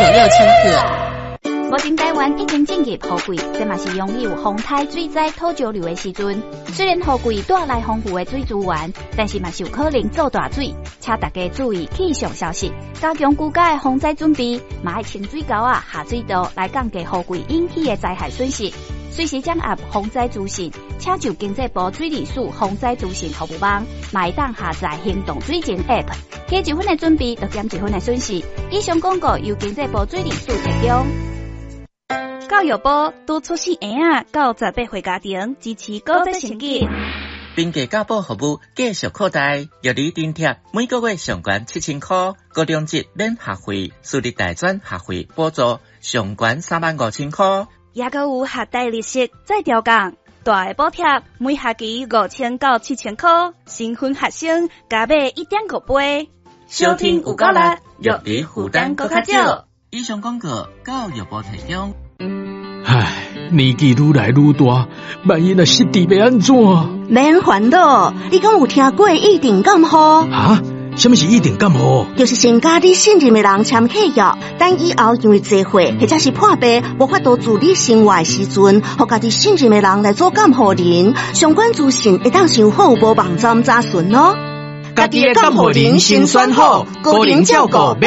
6,000个。 目前台湾已经进入雨季，这嘛是容易有风台、水灾、土石流的时阵。虽然雨季带来丰富的水资源，但是嘛是有可能造大水，请大家注意气象消息，加强居家的防灾准备，嘛要清水沟啊、下水道来降低雨季引起的灾害损失。随时掌握防灾资讯，请就经济部水利署防灾资讯服务网，嘛会当下载行动水情 App， 加1分的准备，就减1分的损失。以上广告由经济部水利署提供。教育部拄出生婴仔到18岁家庭支持高职成绩， 并给教保服务继续扩大，药理津贴每个月上悬7000块，高中职免学费，私立大专学费补助上悬35000块， 也阁有学贷利息再调降，大的补贴每学期5000到7000块，新婚学生加买1.5倍， 收听有够力，药理负担搁较少。以上广告教育部提供。 唉，年纪愈来愈大，万一若失智要安怎？ 免烦恼，你敢有听过一定感冒？ 啊？什么是一定感冒？ 就是先甲你信任的人签契约，等以后因为聚会或者是破病无法度自理生活的时阵，互家己信任的人来做监护人，相关资讯会当上好无网站查询哦。 家己的监护人先选好，个人照顾。